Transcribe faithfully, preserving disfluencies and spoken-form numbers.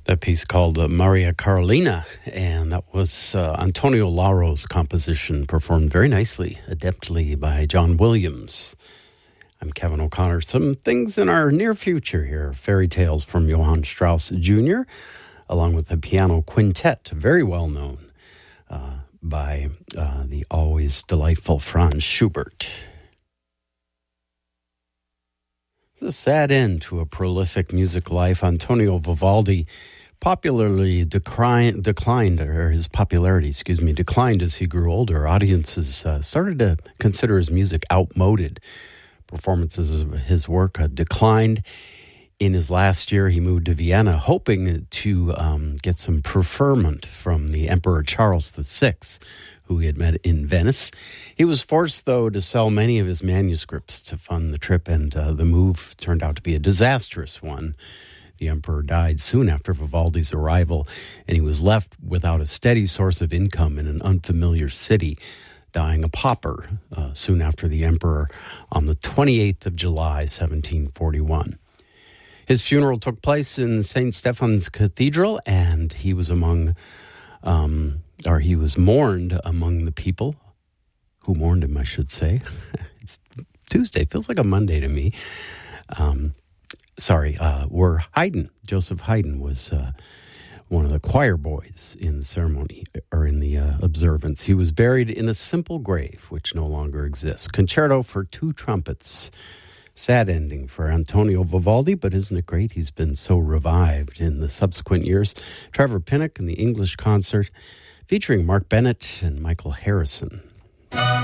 That piece called uh, Maria Carolina, and that was uh, Antonio Lauro's composition, performed very nicely, adeptly by John Williams. I'm Kevin O'Connor. Some things in our near future here. Fairy Tales from Johann Strauss Junior, along with the piano quintet, very well known uh, by uh, the always delightful Franz Schubert. A sad end to a prolific music life. Antonio Vivaldi popularly declined, declined, or his popularity, excuse me, declined as he grew older. Audiences uh, started to consider his music outmoded. Performances of his work uh, declined. In his last year, he moved to Vienna, hoping to um, get some preferment from the Emperor Charles the Sixth, who he had met in Venice. He was forced, though, to sell many of his manuscripts to fund the trip, and uh, the move turned out to be a disastrous one. The emperor died soon after Vivaldi's arrival, and he was left without a steady source of income in an unfamiliar city, dying a pauper uh, soon after the emperor on the twenty-eighth of July, seventeen forty-one. His funeral took place in Saint Stephen's Cathedral, and he was among... Um, or he was mourned among the people who mourned him, I should say. It's Tuesday, feels like a Monday to me. Um, sorry, uh, were Haydn. Joseph Haydn was uh, one of the choir boys in the ceremony, or in the uh, observance. He was buried in a simple grave, which no longer exists. Concerto for Two Trumpets. Sad ending for Antonio Vivaldi, but isn't it great? He's been so revived in the subsequent years. Trevor Pinnock and the English Concert, featuring Mark Bennett and Michael Harrison.